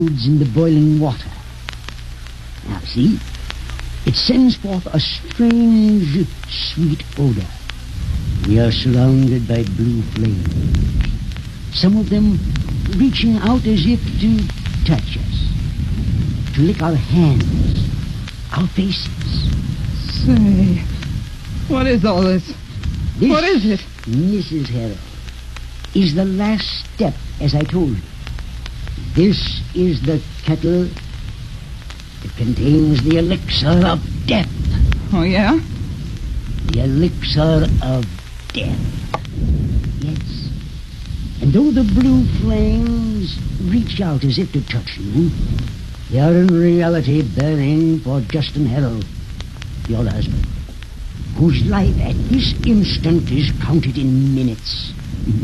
in the boiling water. Now, see? It sends forth a strange, sweet odor. We are surrounded by blue flames, some of them reaching out as if to touch us, to lick our hands, our faces. Say, what is all this? What is it? Mrs. Harrell, is the last step, as I told you. This is the kettle. It contains the elixir of death. Oh, yeah? The elixir of death. Yes. And though the blue flames reach out as if to touch you, they are in reality burning for Justin Harrell, your husband, whose life at this instant is counted in minutes.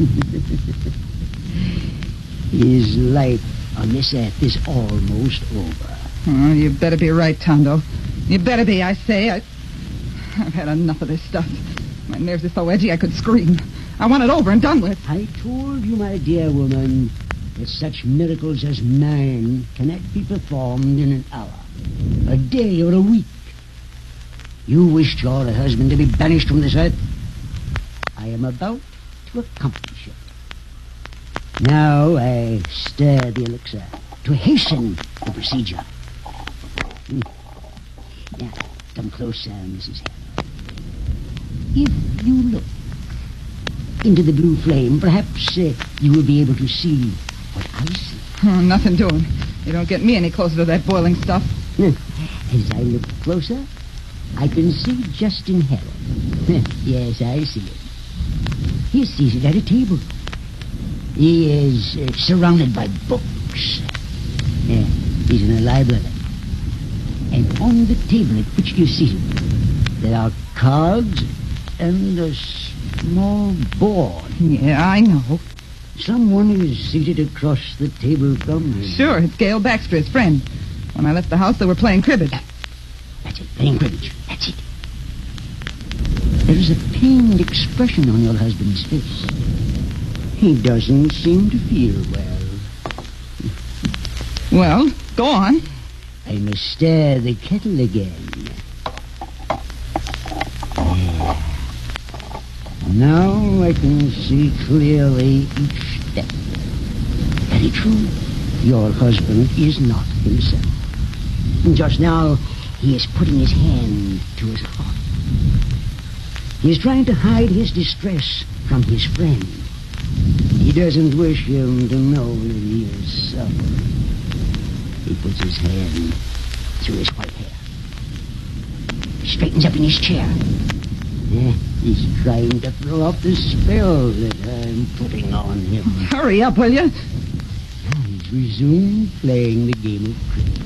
His life on this earth is almost over. Oh, you better be right, Tondo. You better be, I say. I've had enough of this stuff. My nerves are so edgy I could scream. I want it over and done with. I told you, my dear woman, that such miracles as mine cannot be performed in an hour, a day, or a week. You wished your husband to be banished from this earth. I am about to accomplish it. Now I stir the elixir to hasten the procedure. Now, come closer, Mrs. Harrell. If you look into the blue flame, perhaps you will be able to see what I see. Oh, nothing doing. You don't get me any closer to that boiling stuff. As I look closer, I can see Justin Harrell. Yes, I see him. He's seated at a table. He is surrounded by books. He's in a library. And on the table at which you're seated, there are cards and a small board. Yeah, I know. Someone is seated across the table from him. Sure, it's Gail Baxter, his friend. When I left the house, they were playing cribbage. That's it, playing cribbage. That's it. There is a pained expression on your husband's face. He doesn't seem to feel well. Well, go on. I must stir the kettle again. There. Now I can see clearly each step. Very true. Your husband is not himself. Just now, he is putting his hand to his heart. He is trying to hide his distress from his friend. He doesn't wish him to know that he is suffering. He puts his hand through his white hair. Straightens up in his chair. He's trying to throw off the spell that I'm putting on him. Hurry up, will you? He's resumed playing the game of cribbage.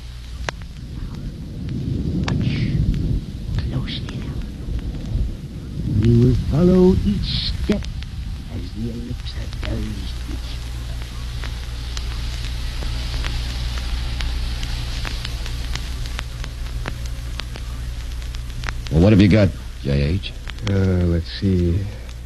Watch closely now. You will follow each step as the elixir does each. Well, what have you got, J.H.? Let's see.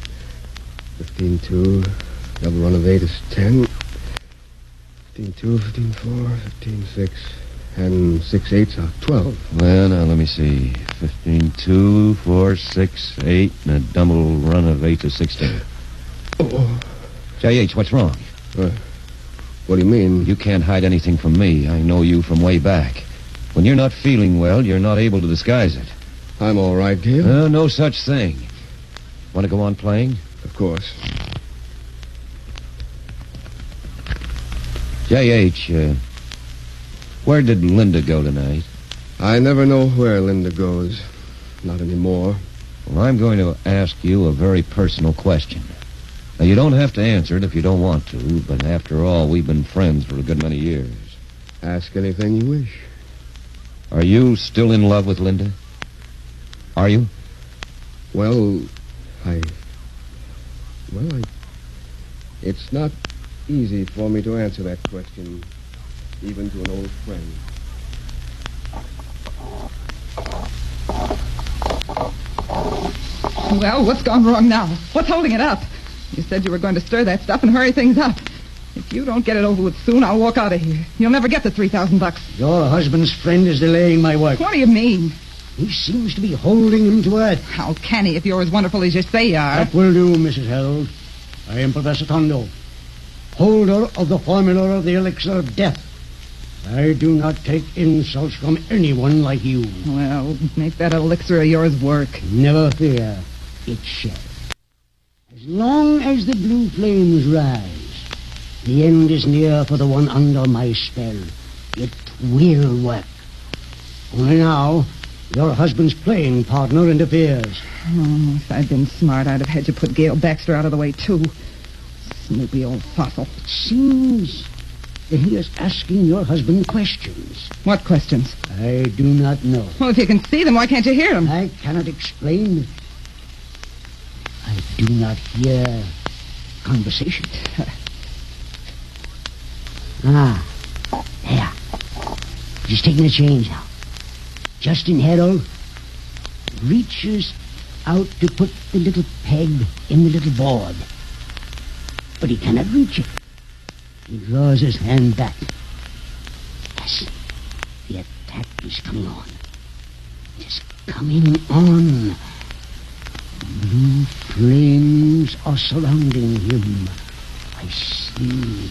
15-2. Double run of 8 is 10. 15-2, 15-4, 15-6. And 6-8's are 12. Well, now, let me see. 15-2, 4, 6, 8, and a double run of 8 to 16. Oh. J.H., what's wrong? What do you mean? You can't hide anything from me. I know you from way back. When you're not feeling well, you're not able to disguise it. I'm all right, Gail. No such thing. Want to go on playing? Of course. J.H., where did Linda go tonight? I never know where Linda goes. Not anymore. Well, I'm going to ask you a very personal question. Now, you don't have to answer it if you don't want to, but after all, we've been friends for a good many years. Ask anything you wish. Are you still in love with Linda? Are you? Well, it's not easy for me to answer that question, even to an old friend. Well, what's gone wrong now? What's holding it up? You said you were going to stir that stuff and hurry things up. If you don't get it over with soon, I'll walk out of here. You'll never get the $3,000. Your husband's friend is delaying my work. What do you mean? He seems to be holding him to earth. How can he if you're as wonderful as you say you are? That will do, Mrs. Harold. I am Professor Tondo, holder of the formula of the elixir of death. I do not take insults from anyone like you. Well, make that elixir of yours work. Never fear, it shall. As long as the blue flames rise, the end is near for the one under my spell. It will work. Only now, your husband's playing partner interferes. Oh, if I'd been smart, I'd have had you put Gail Baxter out of the way, too. Snoopy old fossil. It seems that he is asking your husband questions. What questions? I do not know. Well, if you can see them, why can't you hear them? I cannot explain. I do not hear conversation. There. He's taking a change now. Justin Harold reaches out to put the little peg in the little board. But he cannot reach it. He draws his hand back. Yes, the attack is coming on. It is coming on. Blue flames are surrounding him. I see.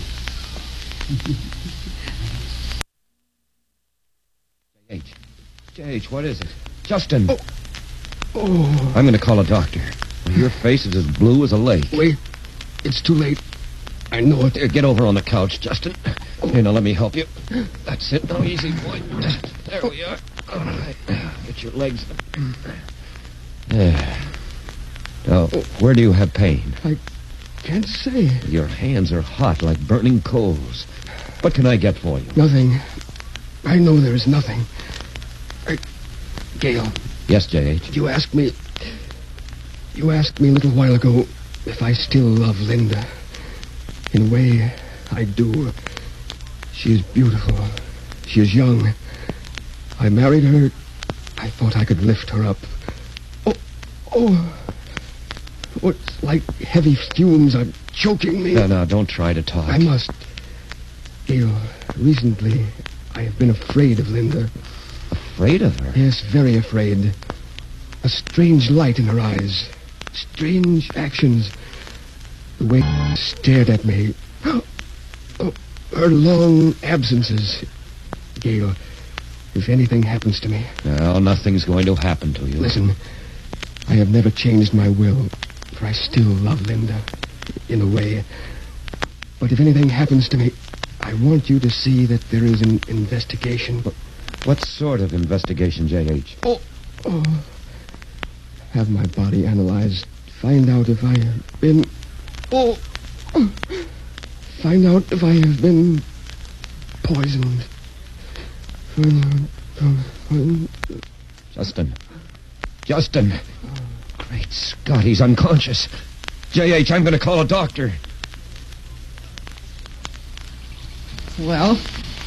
J.H., what is it? Justin! Oh. I'm going to call a doctor. Your face is as blue as a lake. Wait. It's too late. I know it. Here, get over on the couch, Justin. Here, now let me help you. That's it. Now, easy, boy. There we are. All right. Get your legs. There. Now, where do you have pain? I can't say. Your hands are hot like burning coals. What can I get for you? Nothing. I know there is nothing. Gail. Yes, J.H.? You asked me a little while ago if I still love Linda. In a way, I do. She is beautiful. She is young. I married her. I thought I could lift her up. Oh, it's like heavy fumes are choking me. No, don't try to talk. I must. Gail, recently, I have been afraid of Linda. Afraid of her? Yes, very afraid. A strange light in her eyes. Strange actions. The way she stared at me. Oh, her long absences. Gail, if anything happens to me... No, nothing's going to happen to you. Listen, I have never changed my will, for I still love Linda, in a way. But if anything happens to me, I want you to see that there is an investigation. What sort of investigation, J.H.? Oh. Have my body analyzed. Find out if I have been... Find out if I have been poisoned. Justin. Great Scott, he's unconscious. J.H., I'm going to call a doctor. Well?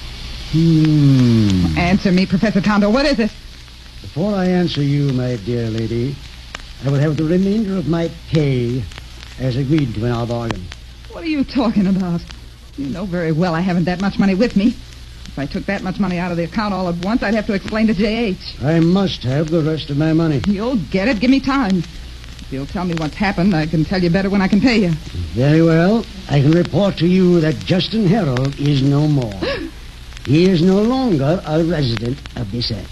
Answer me, Professor Tondo. What is it? Before I answer you, my dear lady, I will have the remainder of my pay as agreed to in our bargain. What are you talking about? You know very well I haven't that much money with me. If I took that much money out of the account all at once, I'd have to explain to J.H. I must have the rest of my money. You'll get it. Give me time. If you'll tell me what's happened, I can tell you better when I can pay you. Very well. I can report to you that Justin Harold is no more. He is no longer a resident of this earth.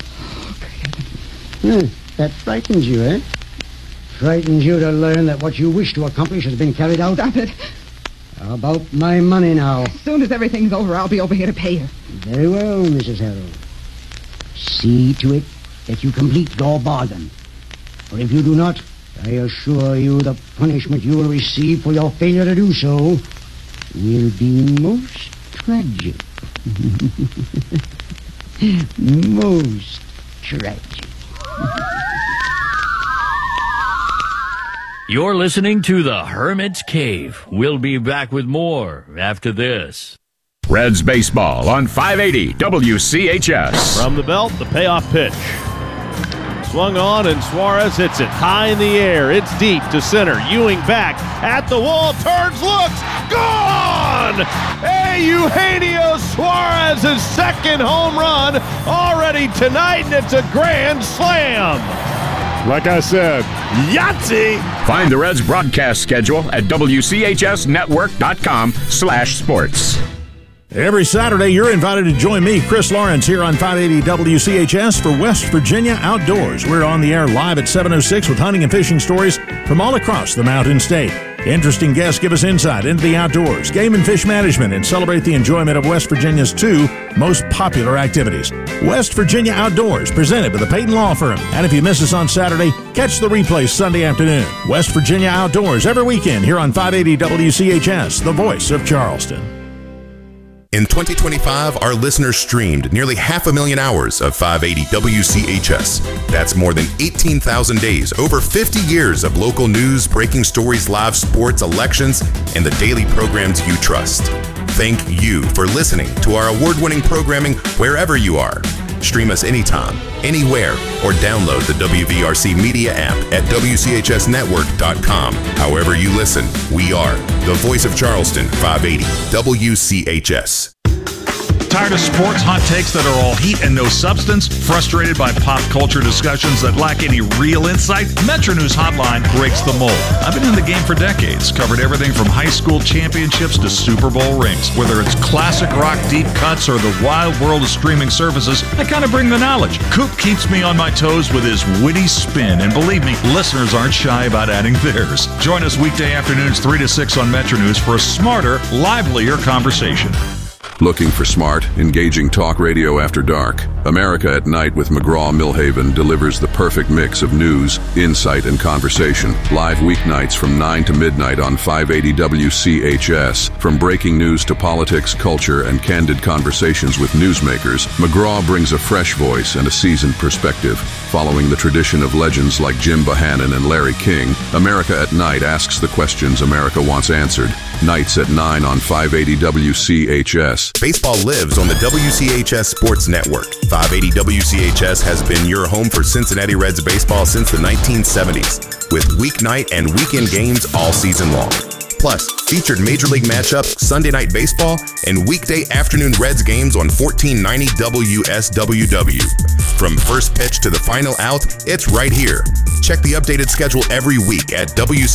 That frightens you, eh? Frightens you to learn that what you wish to accomplish has been carried out? Stop it. How about my money now? As soon as everything's over, I'll be over here to pay you. Very well, Mrs. Harold. See to it that you complete your bargain. For if you do not, I assure you the punishment you will receive for your failure to do so will be most tragic. Most tragic. You're listening to The Hermit's Cave. We'll be back with more after this. Reds baseball on 580 WCHS. From the belt, the payoff pitch. Swung on, and Suarez hits it high in the air. It's deep to center. Ewing back at the wall, turns, looks, gone! run. Eugenio Suarez's second home run already tonight, and it's a grand slam. Like I said, Yahtzee! Find the Reds broadcast schedule at WCHSnetwork.com/sports. Every Saturday, you're invited to join me, Chris Lawrence, here on 580 WCHS for West Virginia Outdoors. We're on the air live at 7:06 with hunting and fishing stories from all across the Mountain State. Interesting guests give us insight into the outdoors, game and fish management, and celebrate the enjoyment of West Virginia's two most popular activities. West Virginia Outdoors, presented by the Peyton Law Firm. And if you miss us on Saturday, catch the replay Sunday afternoon. West Virginia Outdoors every weekend here on 580 WCHS, the voice of Charleston. In 2025, our listeners streamed nearly 500,000 hours of 580 WCHS. That's more than 18,000 days, over 50 years of local news, breaking stories, live sports, elections, and the daily programs you trust. Thank you for listening to our award-winning programming wherever you are. Stream us anytime, anywhere, or download the WVRC Media app at WCHSnetwork.com. However you listen, we are the voice of Charleston, 580 WCHS. Tired of sports hot takes that are all heat and no substance? Frustrated by pop culture discussions that lack any real insight? Metro News Hotline breaks the mold. I've been in the game for decades, covered everything from high school championships to Super Bowl rings. Whether it's classic rock deep cuts or the wild world of streaming services, I kind of bring the knowledge. Coop keeps me on my toes with his witty spin, and believe me, listeners aren't shy about adding theirs. Join us weekday afternoons 3 to 6 on Metro News for a smarter, livelier conversation. Looking for smart, engaging talk radio after dark? America at Night with McGraw-Milhaven delivers the perfect mix of news, insight, and conversation. Live weeknights from 9 to midnight on 580 WCHS. From breaking news to politics, culture, and candid conversations with newsmakers, McGraw brings a fresh voice and a seasoned perspective. Following the tradition of legends like Jim Bohannon and Larry King, America at Night asks the questions America wants answered. Nights at 9 on 580 WCHS. Baseball lives on the WCHS Sports Network. 580 WCHS has been your home for Cincinnati Reds baseball since the 1970s, with weeknight and weekend games all season long. Plus, featured Major League matchups, Sunday Night Baseball, and weekday afternoon Reds games on 1490 WSWW. From first pitch to the final out, it's right here. Check the updated schedule every week at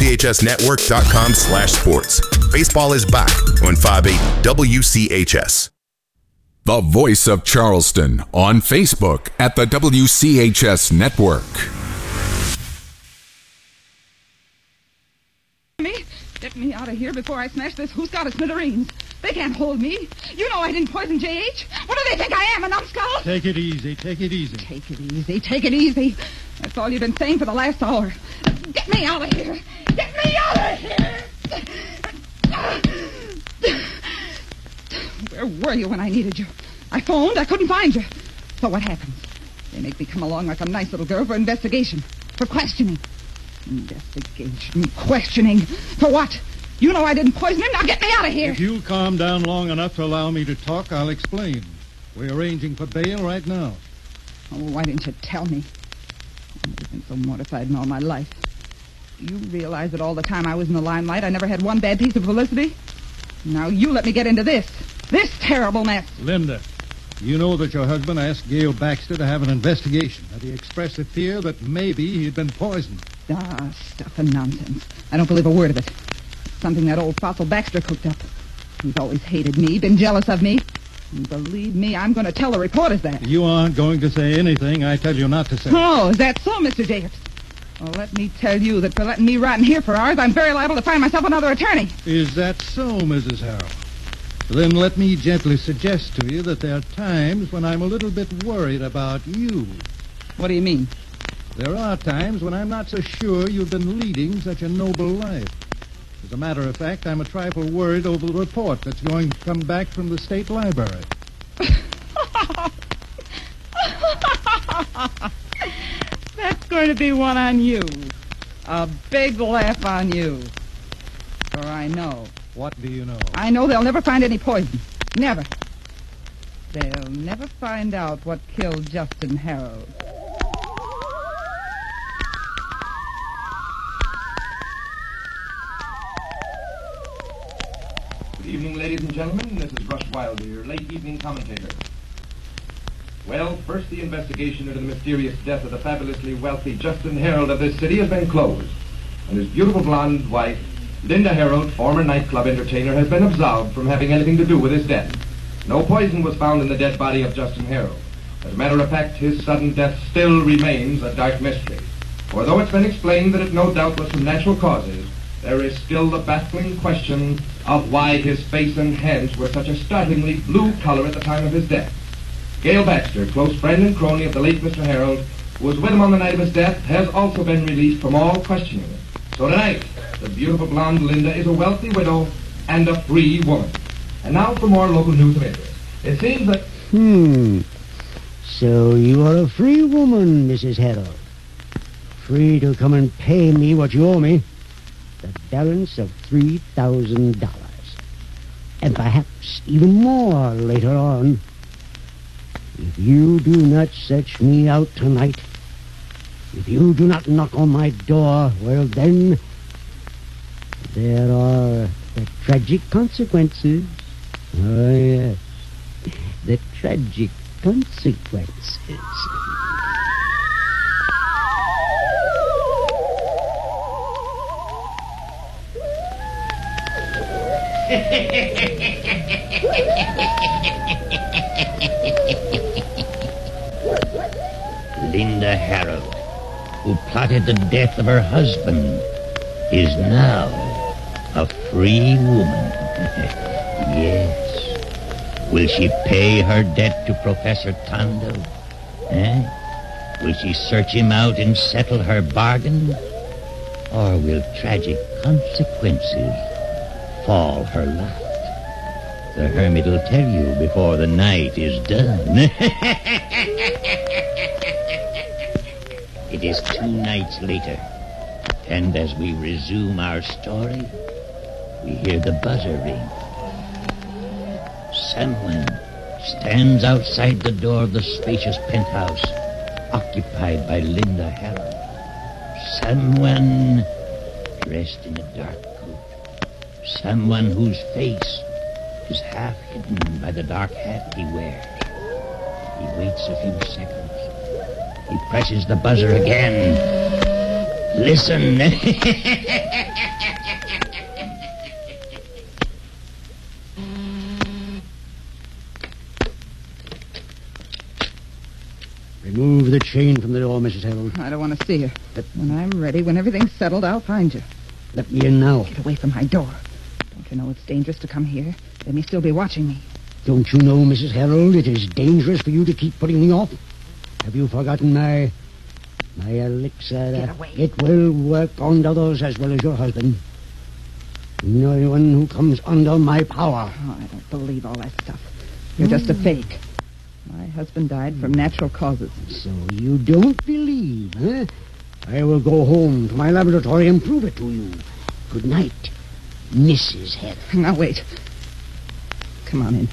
WCHSnetwork.com/sports. Baseball is back on 580 WCHS. The Voice of Charleston on Facebook at the WCHS Network. Get me out of here before I smash this who's got a smithereens. They can't hold me. You know I didn't poison J.H. What do they think I am, a numbskull? Take it easy, take it easy. Take it easy, take it easy. That's all you've been saying for the last hour. Get me out of here. Get me out of here. Where were you when I needed you? I phoned, I couldn't find you. So what happens? They make me come along like a nice little girl for investigation, for questioning. Investigation, questioning. For what? You know I didn't poison him. Now get me out of here. If you'll calm down long enough to allow me to talk, I'll explain. We're arranging for bail right now. Oh, why didn't you tell me? I've never been so mortified in all my life. You realize that all the time I was in the limelight, I never had one bad piece of publicity? Now you let me get into this terrible mess. Linda, you know that your husband asked Gail Baxter to have an investigation, that he expressed a fear that maybe he'd been poisoned. Ah, stuff and nonsense. I don't believe a word of it. Something that old fossil Baxter cooked up. He's always hated me, been jealous of me. And believe me, I'm going to tell the reporters that. You aren't going to say anything I tell you not to say. Oh, is that so, Mr. Jacobs? Well, let me tell you that for letting me rot in here for hours, I'm very liable to find myself another attorney. Is that so, Mrs. Harrell? Then let me gently suggest to you that there are times when I'm a little bit worried about you. What do you mean? There are times when I'm not so sure you've been leading such a noble life. As a matter of fact, I'm a trifle worried over the report that's going to come back from the State Library. That's going to be one on you. A big laugh on you. For I know. What do you know? I know they'll never find any poison. Never. They'll never find out what killed Justin Harold. Good evening, ladies and gentlemen. This is Russ Wilder, your late evening commentator. Well, first, the investigation into the mysterious death of the fabulously wealthy Justin Harold of this city has been closed. And his beautiful blonde wife, Linda Harold, former nightclub entertainer, has been absolved from having anything to do with his death. No poison was found in the dead body of Justin Harold. As a matter of fact, his sudden death still remains a dark mystery. For though it's been explained that it no doubt was from natural causes, there is still the baffling question of why his face and hands were such a startlingly blue color at the time of his death. Gail Baxter, close friend and crony of the late Mr. Harold, who was with him on the night of his death, has also been released from all questioning. So tonight, the beautiful blonde Linda is a wealthy widow and a free woman. And now for more local news of interest. It seems that... So you are a free woman, Mrs. Harold. Free to come and pay me what you owe me. The balance of $3,000. And perhaps even more later on. If you do not search me out tonight, if you do not knock on my door, well then, there are the tragic consequences. Oh, yes. The tragic consequences. Linda Harold, who plotted the death of her husband, is now a free woman. Yes. Will she pay her debt to Professor Tondo? Will she search him out and settle her bargain? Or will tragic consequences fall her lot? The hermit will tell you before the night is done. It is 2 nights later, and as we resume our story, we hear the buzzer ring. Someone stands outside the door of the spacious penthouse occupied by Linda Harold. Someone dressed in a dark coat. Someone whose face is half hidden by the dark hat he wears. He waits a few seconds. He presses the buzzer again. Listen. Remove the chain from the door, Mrs. Harold. I don't want to see you. But when I'm ready, when everything's settled, I'll find you. Let me in now. Get away from my door. Don't you know it's dangerous to come here? They may still be watching me. Don't you know, Mrs. Harold, it is dangerous for you to keep putting me off? Have you forgotten my elixir? Get away. It will work on others as well as your husband. No one who comes under my power. Oh, I don't believe all that stuff. You're just a fake. My husband died from natural causes. So you don't believe, huh? I will go home to my laboratory and prove it to you. Good night, Mrs. Harold. Now, wait. Come on in.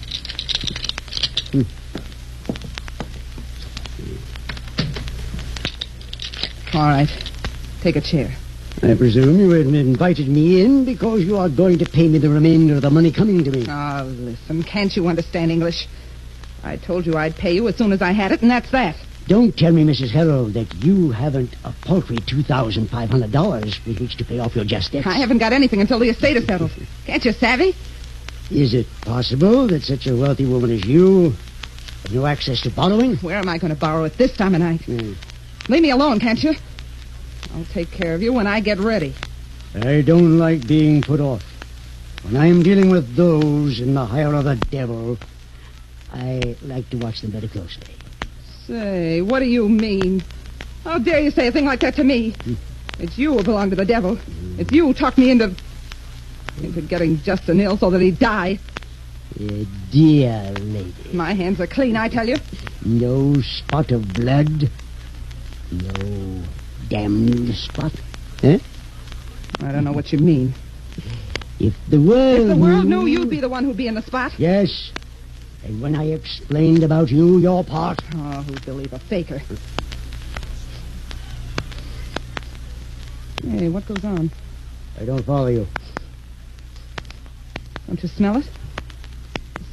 All right. Take a chair. I presume you invited me in because you are going to pay me the remainder of the money coming to me. Oh, listen, can't you understand English? I told you I'd pay you as soon as I had it, and that's that. Don't tell me, Mrs. Harold, that you haven't a paltry $2,500 with which to pay off your just debts. I haven't got anything until the estate is settled. Can't you savvy? Is it possible that such a wealthy woman as you have no access to borrowing? Where am I going to borrow at this time of night? Leave me alone, can't you? I'll take care of you when I get ready. I don't like being put off. When I'm dealing with those in the hire of the devil, I like to watch them very closely. Say, what do you mean? How dare you say a thing like that to me? It's you who belong to the devil. It's you who talked me into getting Justin ill so that he'd die. Dear lady. My hands are clean, I tell you. No spot of blood. No damned spot. Huh? I don't know what you mean. If the world knew you'd be the one who'd be in the spot. Yes. And when I explained about you, your part... Oh, who'd believe a faker? Hey, what goes on? I don't follow you. Don't you smell it?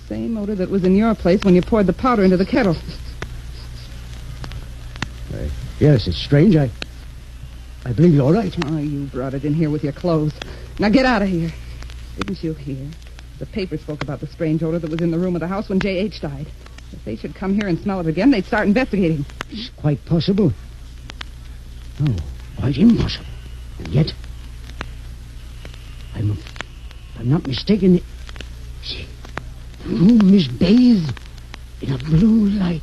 same odor that was in your place when you poured the powder into the kettle. Yes, it's strange. I believe you're right. Oh, you brought it in here with your clothes. Now get out of here. Didn't you hear? The paper spoke about the strange odor that was in the room of the house when J.H. died. If they should come here and smell it again, they'd start investigating. It's quite possible. No, quite impossible. And yet, if I'm not mistaken, see, the room is bathed in a blue light.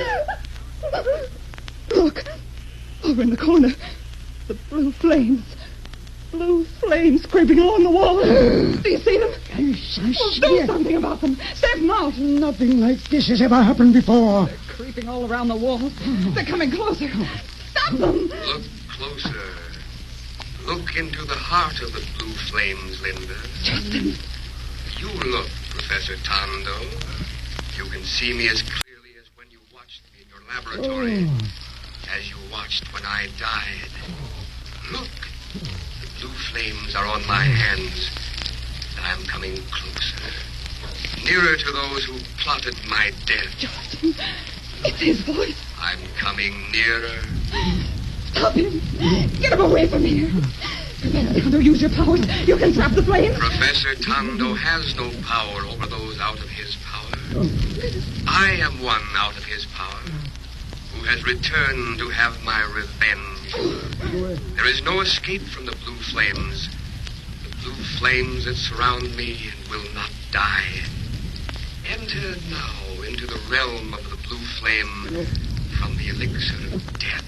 Look, over in the corner, the blue flames. Blue flames creeping along the wall. Do you see them? Yes, I see do it. something about them. Stamp them out. Nothing like this has ever happened before. They're creeping all around the walls. They're coming closer. Stop them. Look closer. Look into the heart of the blue flames, Linda. Justin. You look, Professor Tondo. You can see me as clearly as when you watched me in your laboratory. As you watched when I died. Look. The blue flames are on my hands. And I'm coming closer. Nearer to those who plotted my death. Justin, it's his voice. I'm coming nearer. Stop him. Get him away from here. Professor Tondo, use your powers. You can trap the flames. Professor Tondo has no power over those out of his power. I am one out of his power, who has returned to have my revenge. There is no escape from the blue flames. The blue flames that surround me and will not die. Enter now into the realm of the blue flame from the elixir of death.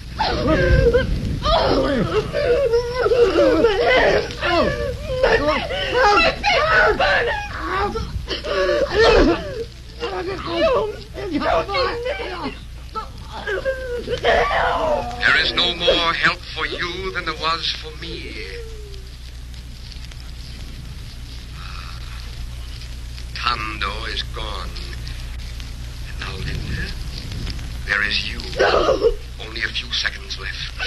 There is no more help for you than there was for me. Tondo is gone. And now, Linda, there is you. Only a few seconds left.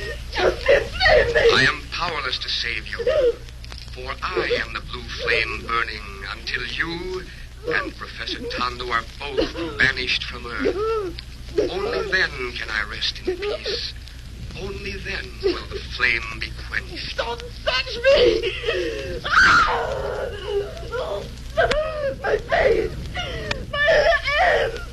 I am powerless to save you, for I am the blue flame burning until you and Professor Tondo are both banished from Earth. Only then can I rest in peace. Only then will the flame be quenched. Don't touch me! My face! My hands!